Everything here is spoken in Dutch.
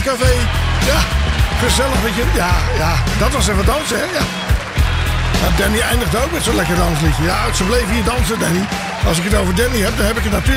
Café. Ja, gezellig, weet je. Ja, dat was even dansen, hè. Ja. Nou, Danny eindigde ook met zo'n lekker dansliedje. Ja, ze bleven hier dansen, Danny. Als ik het over Danny heb, dan heb ik het natuurlijk